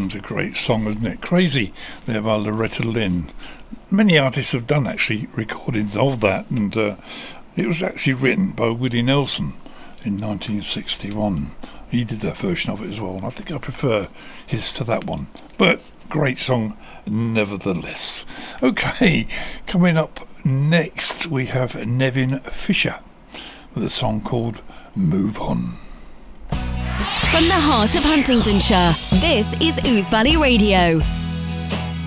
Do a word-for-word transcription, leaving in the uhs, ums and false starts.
and a great song, isn't it? Crazy, there by Loretta Lynn. Many artists have done actually recordings of that, and uh, it was actually written by Willie Nelson in nineteen sixty-one. He did a version of it as well, and I think I prefer his to that one. But great song nevertheless. Okay, coming up next we have Nevin Fisher with a song called Move On. From the heart of Huntingdonshire, this is Ouse Valley Radio.